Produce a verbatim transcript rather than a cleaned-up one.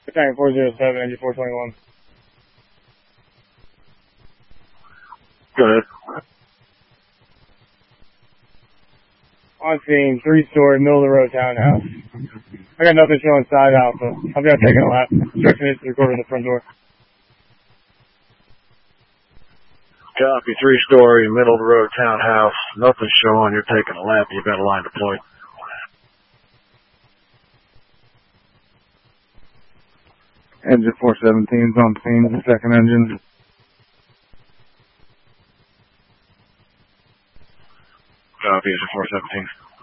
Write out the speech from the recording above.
Tank four zero seven, engine four twenty-one. Go ahead. On scene, three-story, middle-of-the-road townhouse. I got nothing showing side house, so I'll be out taking a lap. Stretching it to the quarter of the front door. Copy, three-story, middle-of-the-road townhouse. Nothing showing. You're taking a lap. You've got a line deployed. Engine four seventeen's on scene, the second engine. Copy, engine four seventeen.